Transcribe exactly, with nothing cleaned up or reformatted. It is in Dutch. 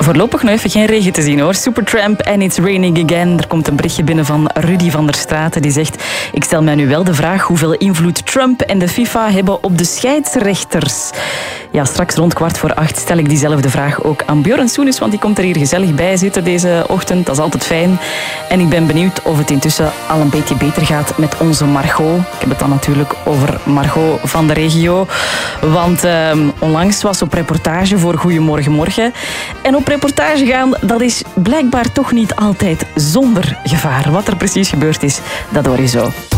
Voorlopig nog even geen regen te zien hoor. Supertramp en It's Raining Again. Er komt een berichtje binnen van Rudy van der Straten. Die zegt, ik stel mij nu wel de vraag hoeveel invloed Trump en de FIFA hebben op de scheidsrechters. Ja, straks rond kwart voor acht stel ik diezelfde vraag ook aan Björn Soenes, want die komt er hier gezellig bij zitten deze ochtend. Dat is altijd fijn. En ik ben benieuwd of het intussen al een beetje beter gaat met onze Margot. Ik heb het dan natuurlijk over Margot van de regio. Want uh, onlangs was op reportage voor Goedemorgen Morgen. En op reportage gaan, dat is blijkbaar toch niet altijd zonder gevaar. Wat er precies gebeurd is, dat hoor je zo.